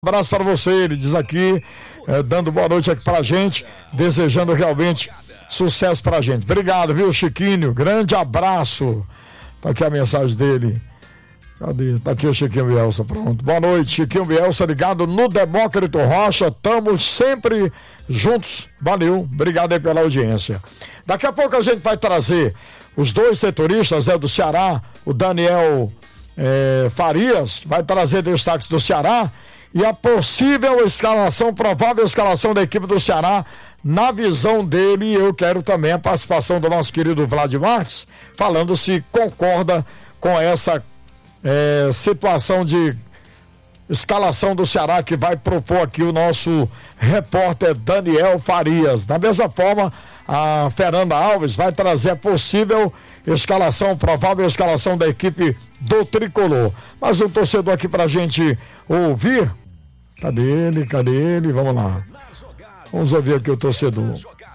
Abraço para você, ele diz aqui, dando boa noite aqui pra gente, desejando realmente sucesso pra gente. Obrigado, viu, Chiquinho? Grande abraço. Tá aqui a mensagem dele. Cadê? Tá aqui o Chiquinho Bielsa, pronto. Boa noite, Chiquinho Bielsa, ligado no Demócrito Rocha. Estamos sempre juntos. Valeu, obrigado aí pela audiência. Daqui a pouco a gente vai trazer os dois setoristas do Ceará, o Daniel Farias, vai trazer destaques do Ceará. E a possível escalação, provável escalação da equipe do Ceará, na visão dele. Eu quero também a participação do nosso querido Vladimir Marques, falando se concorda com essa situação de escalação do Ceará que vai propor aqui o nosso repórter Daniel Farias. Da mesma forma, a Fernanda Alves vai trazer a possível escalação, provável escalação da equipe do Tricolor. Mas um torcedor aqui pra gente ouvir. Cadê ele? Vamos lá. Vamos ouvir aqui o torcedor.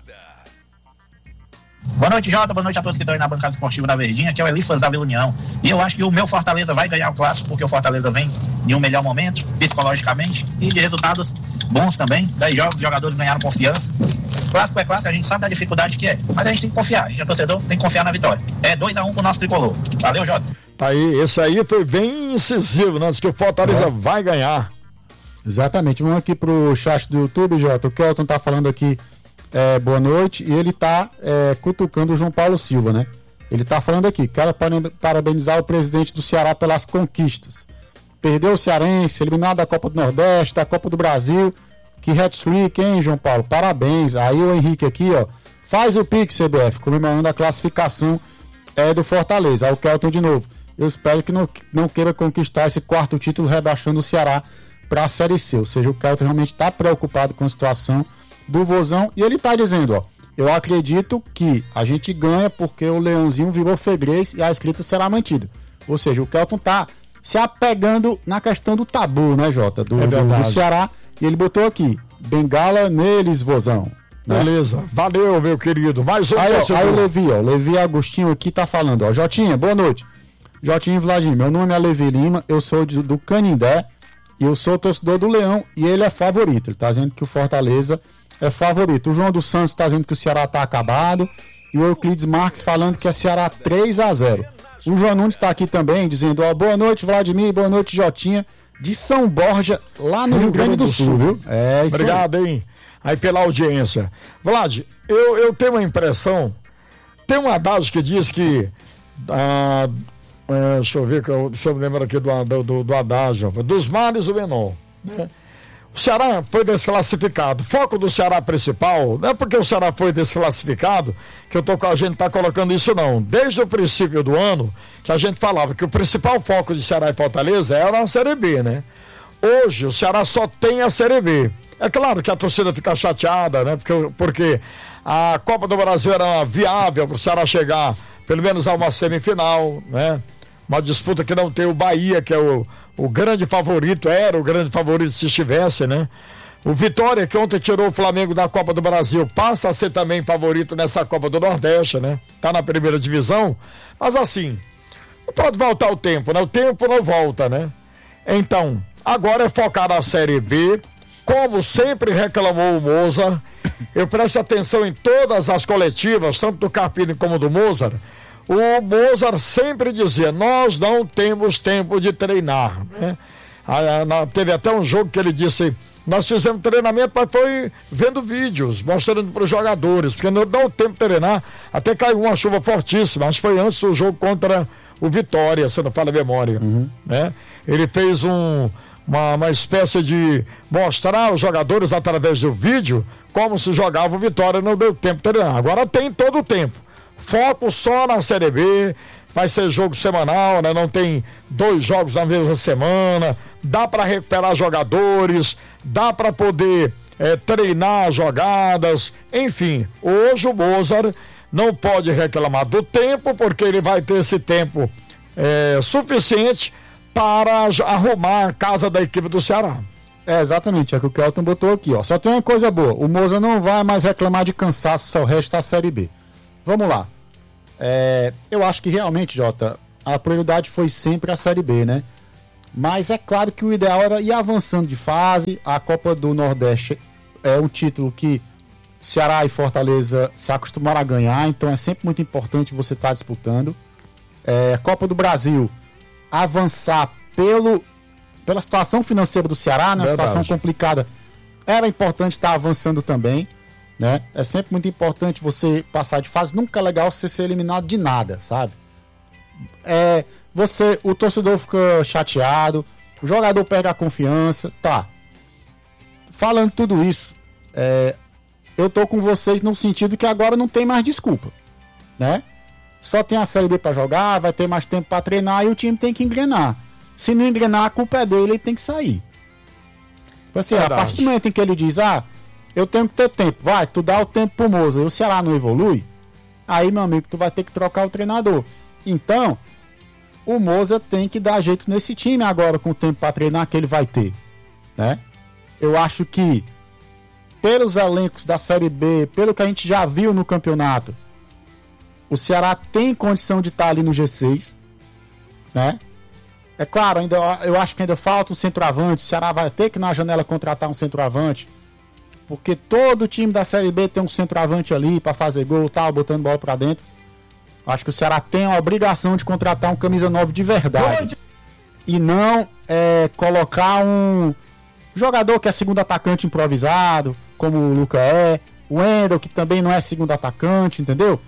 Boa noite, Jota. Boa noite a todos que estão aí na bancada esportiva da Verdinha. Aqui é o Elifas da Vila União. E eu acho que o meu Fortaleza vai ganhar o clássico, porque o Fortaleza vem em um melhor momento, psicologicamente, e de resultados bons também. 10 jogos, os jogadores ganharam confiança. Clássico é clássico, a gente sabe da dificuldade que é. Mas a gente tem que confiar. A gente é torcedor, tem que confiar na vitória. É 2-1 pro nosso Tricolor. Valeu, Jota. Tá aí, esse aí foi bem incisivo, né? Diz que o Fortaleza vai ganhar. Exatamente. Vamos aqui pro chat do YouTube, Jota. O Kelton tá falando aqui, boa noite, e ele tá cutucando o João Paulo Silva, né? Ele tá falando aqui, quero parabenizar o presidente do Ceará pelas conquistas. Perdeu o Cearense, eliminado da Copa do Nordeste, da Copa do Brasil. Que hat-trick, hein, João Paulo? Parabéns. Aí o Henrique aqui, ó, faz o Pix, CBF, comemorando a classificação do Fortaleza. Aí o Kelton de novo. Eu espero que não queira conquistar esse quarto título rebaixando o Ceará para a Série C. Ou seja, o Kelton realmente está preocupado com a situação do Vozão. E ele está dizendo, ó, eu acredito que a gente ganha porque o Leãozinho virou freguês e a escrita será mantida. Ou seja, o Kelton tá se apegando na questão do tabu, né, Jota? Do Ceará. E ele botou aqui, bengala neles, Vozão. Né? Beleza, valeu, meu querido. Mais um aí o Levi Agostinho aqui tá falando, ó, Jotinha, boa noite. Jotinha e Vladimir, meu nome é Levi Lima, eu sou do Canindé e eu sou torcedor do Leão e ele é favorito. Ele tá dizendo que o Fortaleza é favorito. O João dos Santos tá dizendo que o Ceará tá acabado e o Euclides Marques falando que é Ceará 3-0. O João Nunes tá aqui também dizendo, ó, boa noite, Vladimir, boa noite, Jotinha, de São Borja, lá no Rio Grande do Sul, viu? É isso. Obrigado, hein? Aí pela audiência. Vlad, eu tenho uma impressão, tem um adágio que diz que deixa eu me lembrar aqui do adágio, dos males o menor, né? O Ceará foi desclassificado. O foco do Ceará principal, não é porque o Ceará foi desclassificado que a gente está colocando isso, não. Desde o princípio do ano, que a gente falava que o principal foco de Ceará e Fortaleza era a Série B, né? Hoje, o Ceará só tem a Série B. É claro que a torcida fica chateada, né? Porque a Copa do Brasil era viável para o Ceará chegar, pelo menos a uma semifinal, né? Uma disputa que não tem o Bahia, que é o grande favorito, era o grande favorito se estivesse, né? O Vitória, que ontem tirou o Flamengo da Copa do Brasil, passa a ser também favorito nessa Copa do Nordeste, né? Tá na primeira divisão, mas assim, não pode voltar o tempo, né? O tempo não volta, né? Então, agora é focar na Série B, como sempre reclamou o Mozart. Eu presto atenção em todas as coletivas, tanto do Carpini como do Mozart. O Mozart sempre dizia, nós não temos tempo de treinar, né? Teve até um jogo que ele disse, nós fizemos treinamento, mas foi vendo vídeos, mostrando para os jogadores, porque não dá o tempo de treinar, até caiu uma chuva fortíssima, acho que foi antes do jogo contra o Vitória, se não fala a memória, né? Ele fez uma espécie de mostrar aos jogadores através do vídeo como se jogava o Vitória, não deu tempo de treinar, agora tem todo o tempo. Foco só na Série B, vai ser jogo semanal, né? Não tem 2 jogos na mesma semana, dá para recuperar jogadores, dá para poder treinar jogadas, enfim, hoje o Mozart não pode reclamar do tempo, porque ele vai ter esse tempo suficiente para arrumar a casa da equipe do Ceará. Exatamente, é o que o Kelton botou aqui, ó. Só tem uma coisa boa, o Mozart não vai mais reclamar de cansaço se o resto da Série B. Vamos lá. Eu acho que realmente, Jota, a prioridade foi sempre a Série B, né? Mas é claro que o ideal era ir avançando de fase. A Copa do Nordeste é um título que Ceará e Fortaleza se acostumaram a ganhar, então é sempre muito importante você estar disputando. A Copa do Brasil, avançar pela situação financeira do Ceará, né? Uma situação complicada, era importante estar avançando também, né? É sempre muito importante você passar de fase, nunca é legal você ser eliminado de nada, sabe? O torcedor fica chateado, o jogador perde a confiança, tá? Falando tudo isso, eu tô com vocês no sentido que agora não tem mais desculpa, né? Só tem a Série B pra jogar, vai ter mais tempo pra treinar e o time tem que engrenar. Se não engrenar, a culpa é dele, ele tem que sair. Tipo assim, a partir do momento em que ele diz, eu tenho que ter tempo, tu dá o tempo pro Moza e o Ceará não evolui, aí, meu amigo, tu vai ter que trocar o treinador. Então, o Moza tem que dar jeito nesse time agora com o tempo pra treinar que ele vai ter, né? Eu acho que pelos elencos da Série B, pelo que a gente já viu no campeonato, o Ceará tem condição de estar ali no G6, né? É claro, eu acho que ainda falta um centroavante. O Ceará vai ter que na janela contratar um centroavante, porque todo time da Série B tem um centroavante ali para fazer gol, tal, botando bola para dentro. Acho que o Ceará tem a obrigação de contratar um camisa 9 de verdade e não colocar um jogador que é segundo atacante improvisado, como o Luca o Wendel, que também não é segundo atacante, entendeu?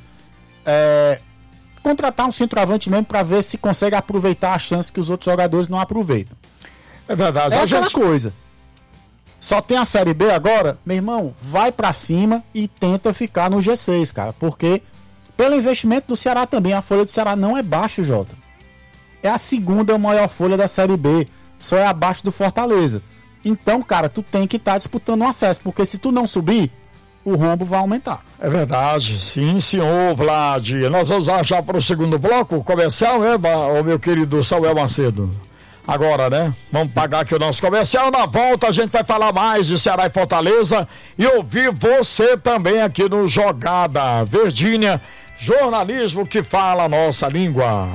Contratar um centroavante mesmo para ver se consegue aproveitar a chance que os outros jogadores não aproveitam. É verdade. É aquela coisa. Só tem a Série B agora, meu irmão, vai para cima e tenta ficar no G6, cara, porque pelo investimento do Ceará também, a folha do Ceará não é baixa, Jota. É a segunda maior folha da Série B, só é abaixo do Fortaleza. Então, cara, tu tem que estar disputando um acesso, porque se tu não subir, o rombo vai aumentar. É verdade, sim, senhor Vlad. Nós vamos já para o segundo bloco comercial, o meu querido Samuel Macedo. Agora, né? Vamos pagar aqui o nosso comercial. Na volta a gente vai falar mais de Ceará e Fortaleza e ouvir você também aqui no Jogada Verdinha, jornalismo que fala a nossa língua.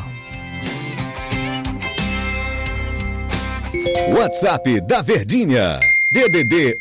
WhatsApp da Verdinha. DDD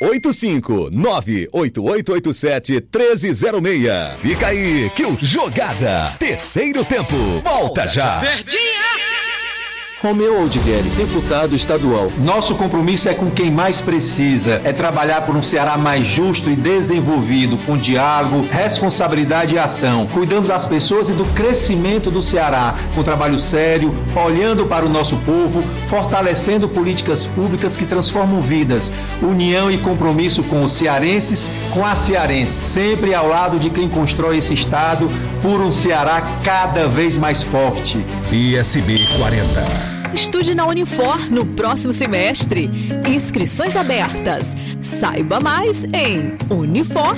85988871306. Fica aí que o Jogada, terceiro tempo, volta já. Verdinha! Romeu Aldigheri, deputado estadual. Nosso compromisso é com quem mais precisa, é trabalhar por um Ceará mais justo e desenvolvido, com diálogo, responsabilidade e ação, cuidando das pessoas e do crescimento do Ceará, com trabalho sério, olhando para o nosso povo, fortalecendo políticas públicas que transformam vidas, união e compromisso com os cearenses, com as cearenses, sempre ao lado de quem constrói esse estado por um Ceará cada vez mais forte. ISB 40. Estude na Unifor no próximo semestre. Inscrições abertas. Saiba mais em unifor.br.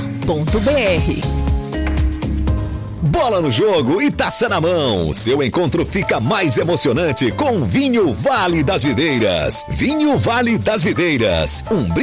Bola no jogo e taça na mão. Seu encontro fica mais emocionante com Vinho Vale das Videiras. Vinho Vale das Videiras.